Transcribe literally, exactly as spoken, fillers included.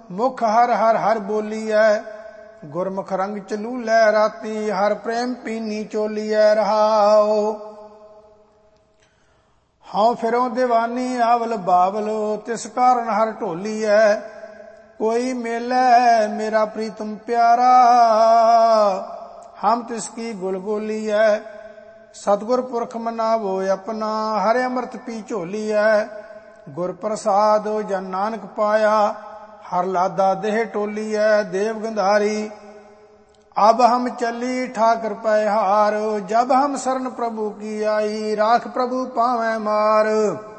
मुख हर हर हर बोलीऐ। गुरमुख रंग चलूलै राती, हर प्रेम पीनी चोलीऐ। रहाओ हाँ फिरों दीवानी आवल बावल, तिस कारण हर ढोलीऐ। कोई मेलै मेरा प्रीतम प्यारा, हम तिसकी गुलगोलीऐ। सतगुर पुरख मनावो अपना, हरे अमृत पी झोलीऐ। गुर प्रसाद जन नानक पाया, हर लादा देह टोलीऐ। देव गंधारी अब हम चली ठाकर पैहार, जब हम शरण प्रभु की आई, राख प्रभु पावै मार।